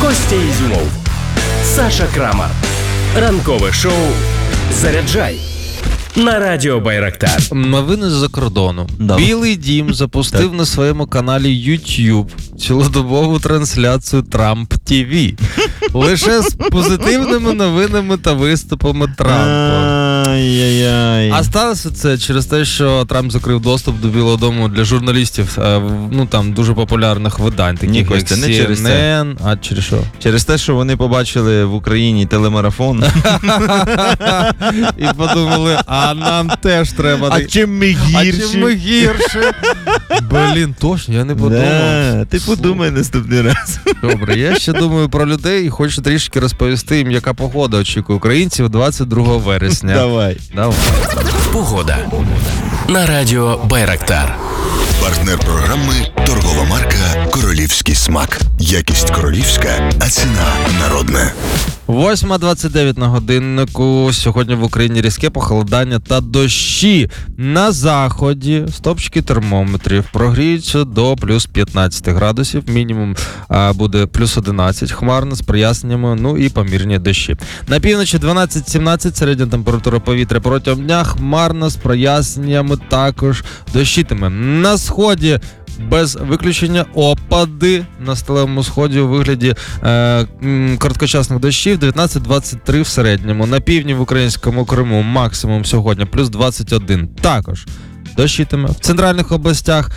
Костя Ізюмов, Саша Крамар. Ранкове шоу «Заряджай» на радіо Байрактар. Новини з-за кордону. Білий дім запустив на своєму каналі YouTube цілодобову трансляцію Трамп ТВ. Лише з позитивними новинами та виступами Трампа. А сталося це через те, що Трамп закрив доступ до Білого дому для журналістів, там дуже популярних видань, таких як CNN, а через що? Через те, що вони побачили в Україні телемарафон. І подумали, а нам теж треба. А чим ми гірші? Блін, точно, я не подумав. Ти подумай наступний раз. Добре, я ще думаю про людей і хочу трішки розповісти їм, яка погода очікує українців 22 вересня. Давай. Погода на радіо Байрактар. Партнер програми – торгова марка «Королівський смак». Якість королівська, а ціна народна. 8:29 на годиннику. Сьогодні в Україні різке похолодання та дощі. На заході стопчики термометрів прогріються до плюс 15 градусів. Мінімум буде плюс 11, хмарно, з проясненнями, і помірні дощі. На півночі 12-17, середня температура повітря протягом дня, хмарно, з проясненнями, також дощитиме. На сході без виключення опади на сталевому сході у вигляді короткочасних дощів 19-23 в середньому. На півдні в українському Криму максимум сьогодні плюс 21. Також дощитиме. В центральних областях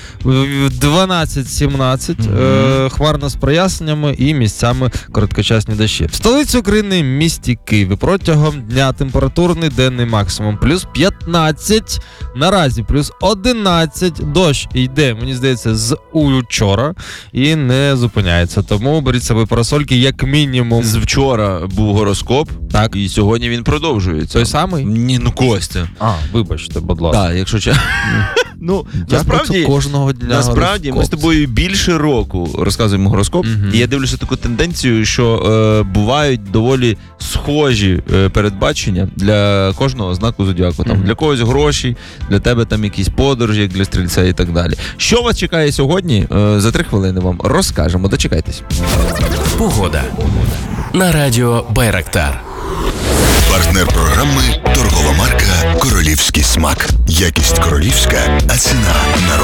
12-17, хмарно з проясненнями і місцями короткочасні дощі. В столиці України, місті Києві, протягом дня температурний денний максимум плюс 15, наразі плюс 11, дощ йде, мені здається, з учора і не зупиняється. Тому беріть з собою парасольки як мінімум. З вчора був гороскоп, так, і сьогодні він продовжується. Той самий? Ні, Костя. Вибачте, будь ласка. Так, якщо чесно. Насправді, кожного дня ми з тобою більше року розказуємо гороскоп, і я дивлюся таку тенденцію, що бувають доволі схожі передбачення для кожного знаку зодіаку. Там для когось гроші, для тебе там якісь подорожі, як для стрільця і так далі. Що вас чекає сьогодні? За 3 хвилини вам розкажемо. Дочекайтесь. Погода на радіо Байрактар. Партнер програми – торгова марка «Королівський смак». Якість королівська, а ціна народна.